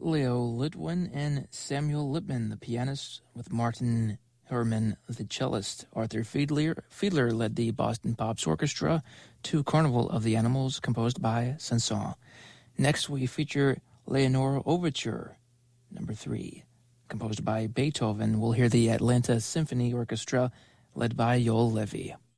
Leo Litwin and Samuel Lipman, the pianist, with Martin Herman, the cellist. Arthur Fiedler led the Boston Pops Orchestra to Carnival of the Animals, composed by Saint-Saëns. Next, we feature Leonore Overture, number 3, composed by Beethoven. We'll hear the Atlanta Symphony Orchestra, led by Joel Levy.